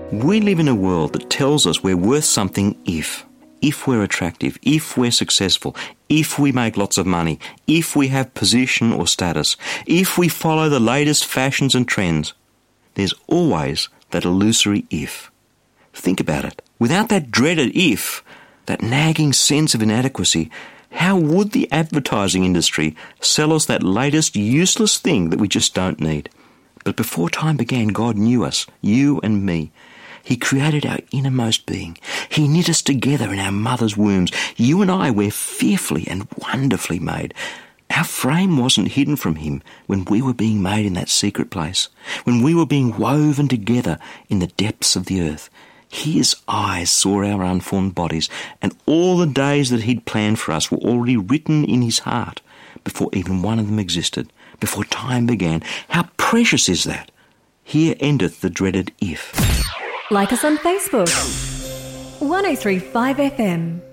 We live in a world that tells us we're worth something if we're attractive, if we're successful, if we make lots of money, if we have position or status, if we follow the latest fashions and trends. There's always that illusory if. Think about it. Without that dreaded if, that nagging sense of inadequacy, how would the advertising industry sell us that latest useless thing that we just don't need? But before time began, God knew us, you and me. He created our innermost being. He knit us together in our mother's wombs. You and I were fearfully and wonderfully made. Our frame wasn't hidden from him when we were being made in that secret place, when we were being woven together in the depths of the earth. His eyes saw our unformed bodies, and all the days that he'd planned for us were already written in his heart before even one of them existed, before time began. How precious is that? Here endeth the dreaded if. Like us on Facebook. 103.5 FM.